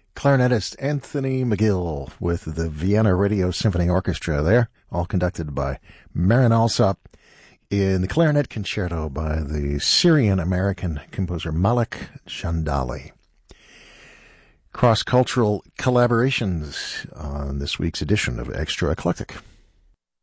Clarinetist Anthony McGill with the Vienna Radio Symphony Orchestra there, all conducted by Marin Alsop in the Clarinet Concerto by the Syrian-American composer Malik Jandali. Cross-cultural collaborations on this week's edition of Extra Eclectic.